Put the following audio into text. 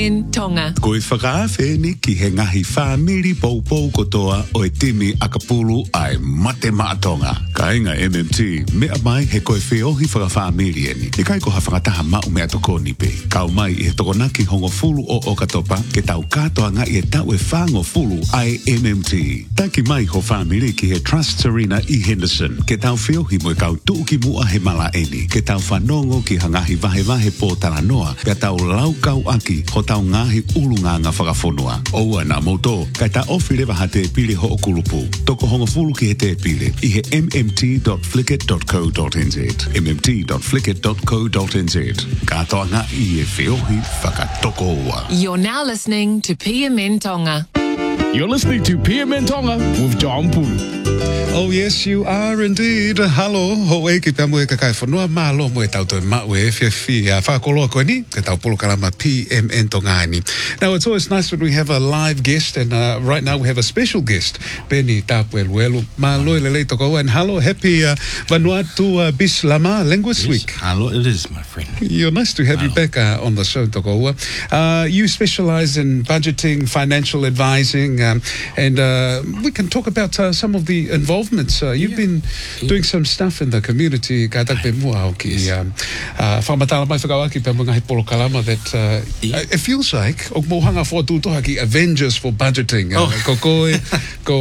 PMN Tonga. Koe whakaawheni ki he ngahi whāmiri poupou kotoa o e timi Akapulu ai mate maatonga. Ka inga MMT, mea mai he koe whiohi whakawhāmiri eni. E kai ko ha whakataha mau mea toko nipe. Kau mai i he tokonaki hongo fulu o Okatopa, ke tau katoa nga i e tau e whango fulu ai MMT. Taki mai ho whāmiri ki he Trust Serena i Henderson, ke tau whiohi mo e kau tuuki mua he mala eni, ke tau whanongo ki hangahi vahe po taranoa, pe tau laukau aki, ho tau ngahi ulunganga whakafonua. Oua na moto, kai ta ofi lewa ha te pili ho o kulupu. Toko hongo fulu ki he te pili, i he mmt.flickit.co.nz. mmt.flickit.co.nz. Katoa nga i e whiohi whakatoko ua. You're now listening to PMN Tonga. You're listening to PMN Tonga with John Pulu. Oh yes, you are indeed. Hello, ho e ki pia mo e kakai whanua, malo mo e tau toi mau e whiawhi a whakoloa koe ni, ke tau polo kalama PMN Tonga ni. Now, it's always nice when we have a live guest, and right now we have a special guest, Penny Tapueluelu. Malo lelei toko, and hello, happy Vanuatu Bislama Linguist Week. Hello, it is, my friend. You're nice to have you back on the show, toko. You specialize in budgeting, financial advising, and we can talk about some of the involvements. You've been doing some stuff in the community. That it feels like Avengers for budgeting.